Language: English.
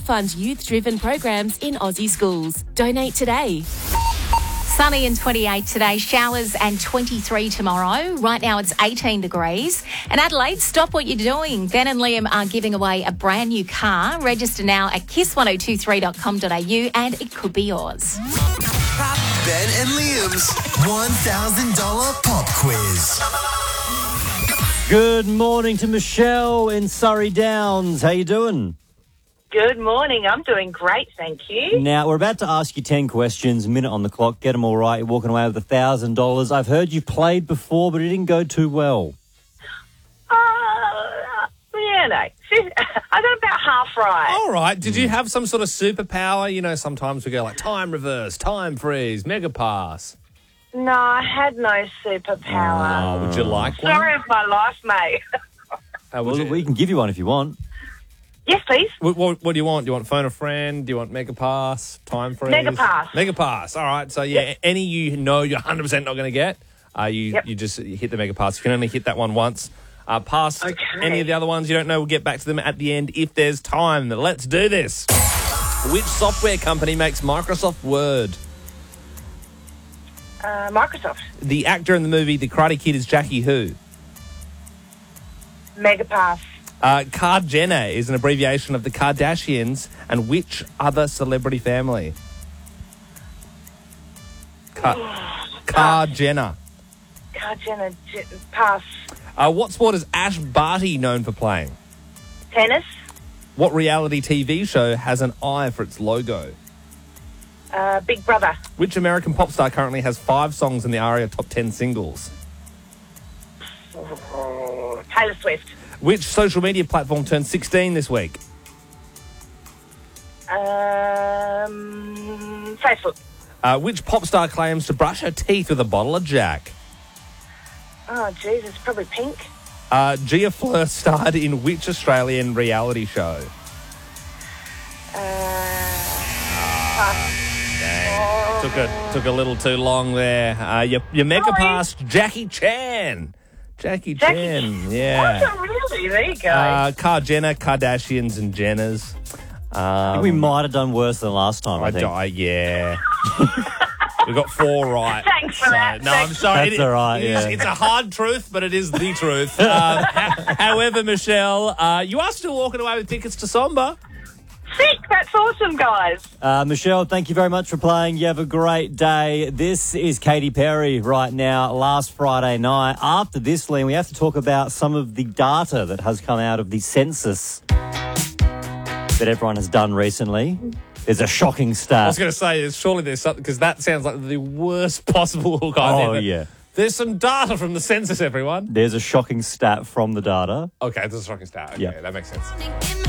fund youth-driven programs in Aussie schools. Donate today. Sunny and 28 today, showers and 23 tomorrow. Right now it's 18 degrees. And Adelaide, stop what you're doing. Ben and Liam are giving away a brand new car. Register now at kiss1023.com.au and it could be yours. Ben and Liam's $1,000 pop quiz. Good morning to Michelle in Surrey Downs. How you doing? Good morning. I'm doing great, thank you. Now, we're about to ask you 10 questions, a minute on the clock. Get them all right. You're walking away with $1,000. I've heard you played before, but it didn't go too well. No. I got about half right. All right. Did you have some sort of superpower? You know, sometimes we go like time reverse, time freeze, mega pass. No, I had no superpower. Oh, would you like one? Story of my life, mate. Well, we can give you one if you want. Yes, please. What do you want? Do you want phone a friend? Do you want mega pass, time freeze? Mega pass. Mega pass. All right. So, yeah, any you know you're 100% not going to get, you just hit the mega pass. You can only hit that one once. Pass any of the other ones you don't know, we'll get back to them at the end if there's time. Let's do this. Which software company makes Microsoft Word? Microsoft. The actor in the movie The Karate Kid is Jackie who? Mega pass. Jenner is an abbreviation of the Kardashians and which other celebrity family? Jenner. Jenner. Pass. What sport is Ash Barty known for playing? Tennis. What reality TV show has an eye for its logo? Big Brother. Which American pop star currently has 5 songs in the ARIA Top 10 singles? Taylor Swift. Which social media platform turned 16 this week? Facebook. Which pop star claims to brush her teeth with a bottle of Jack? Oh, Jesus, probably Pink. Gia Fleur starred in which Australian reality show? Took a little too long there. You mega passed Jackie Chan. Jackie Chan, yeah. Oh, really? There you go. Jenner, Kardashians and Jenners. I think we might have done worse than last time, I think. Yeah. We got 4 right. Thanks for that. No, I'm sorry. That's all right, yeah. It's a hard truth, but it is the truth. However, Michelle, you are still walking away with tickets to Somba. Sick. That's awesome, guys. Michelle, thank you very much for playing. You have a great day. This is Katy Perry right now, last Friday night. After this, Liam, we have to talk about some of the data that has come out of the census that everyone has done recently. There's a shocking stat. I was going to say, surely there's something, because that sounds like the worst possible hook I've ever. Yeah. There's some data from the census, everyone. There's a shocking stat from the data. Okay, there's a shocking stat. Okay, Yeah. that makes sense.